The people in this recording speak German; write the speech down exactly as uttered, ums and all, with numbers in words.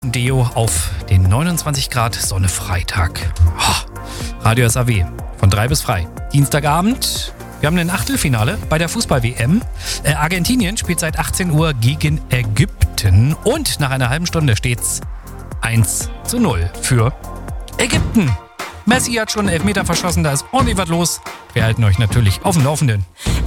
Deo auf den neunundzwanzig Grad Sonne Freitag. Oh, Radio S A W von drei bis frei. Dienstagabend, wir haben ein Achtelfinale bei der Fußball-W M. Äh, Argentinien spielt seit achtzehn Uhr gegen Ägypten und nach einer halben Stunde steht's eins zu null für Ägypten. Messi hat schon einen Elfmeter verschossen, da ist ordentlich was los. Wir halten euch natürlich auf dem Laufenden.